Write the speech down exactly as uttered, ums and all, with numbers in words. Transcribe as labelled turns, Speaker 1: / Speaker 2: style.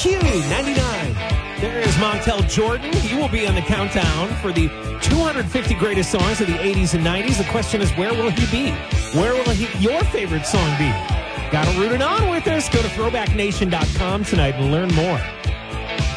Speaker 1: Q ninety-nine. There is Montel Jordan. He will be on the countdown for the two hundred fifty greatest songs of the eighties and nineties. The question is, where will he be? Where will he, your favorite song be? Got to root it on with us. Go to throwback nation dot com tonight and learn more.